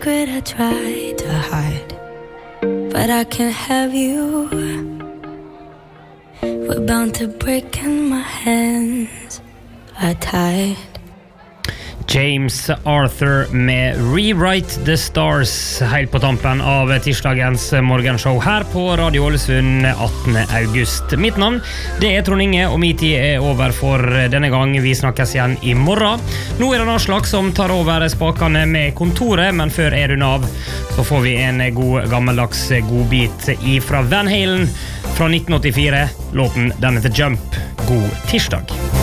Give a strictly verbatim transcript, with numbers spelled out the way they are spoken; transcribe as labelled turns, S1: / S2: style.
S1: secret I try to hide, but I can't have you. We're bound to break and my hands are tied.
S2: James Arthur med Rewrite the Stars helt på tampen av tirsdagens morgenshow her på Radio Ålesund attende august. Mitt navn, det er Trond Inge, og min tid er over for denne gang. Vi snakkes igjen I morgen. Nå er det Aslak som tar over spakene med kontoret, men før jeg runder av, så får vi en god gammeldags godbit ifra Van Halen fra nitten åttifire. Låten den heter Jump. God tirsdag.